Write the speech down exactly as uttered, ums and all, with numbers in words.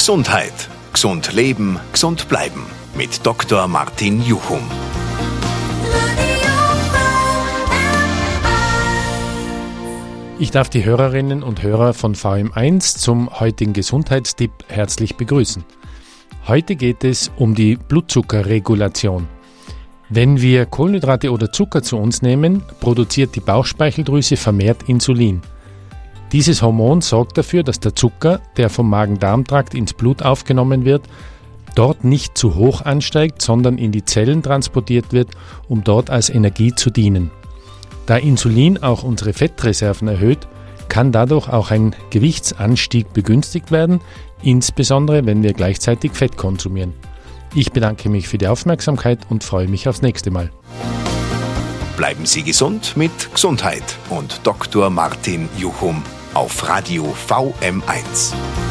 Gesundheit. Gesund leben, gesund bleiben. Mit Doktor Martin Juchum. Ich darf die Hörerinnen und Hörer von V M eins zum heutigen Gesundheitstipp herzlich begrüßen. Heute geht es um die Blutzuckerregulation. Wenn wir Kohlenhydrate oder Zucker zu uns nehmen, produziert die Bauchspeicheldrüse vermehrt Insulin. Dieses Hormon sorgt dafür, dass der Zucker, der vom Magen-Darm-Trakt ins Blut aufgenommen wird, dort nicht zu hoch ansteigt, sondern in die Zellen transportiert wird, um dort als Energie zu dienen. Da Insulin auch unsere Fettreserven erhöht, kann dadurch auch ein Gewichtsanstieg begünstigt werden, insbesondere wenn wir gleichzeitig Fett konsumieren. Ich bedanke mich für die Aufmerksamkeit und freue mich aufs nächste Mal. Bleiben Sie gesund mit Gesundheit und Doktor Martin Juchum auf Radio V M eins.